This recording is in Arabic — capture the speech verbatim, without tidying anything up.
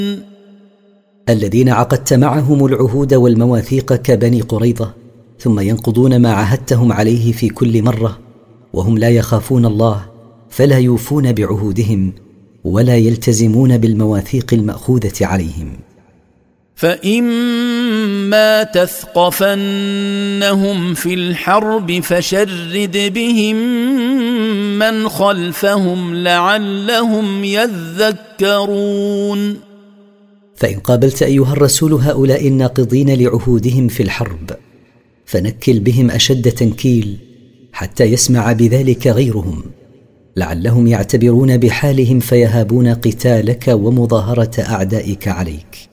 الذين عقدت معهم العهود والمواثيق كبني قريظة ثم ينقضون ما عهدتهم عليه في كل مرة وهم لا يخافون الله، فلا يوفون بعهودهم ولا يلتزمون بالمواثيق المأخوذة عليهم. فإما تثقفنهم في الحرب فشرد بهم من خلفهم لعلهم يذكرون. فإن قابلت أيها الرسول هؤلاء الناقضين لعهودهم في الحرب فنكل بهم أشد تنكيل حتى يسمع بذلك غيرهم، لعلهم يعتبرون بحالهم فيهابون قتالك ومظاهرة أعدائك عليك.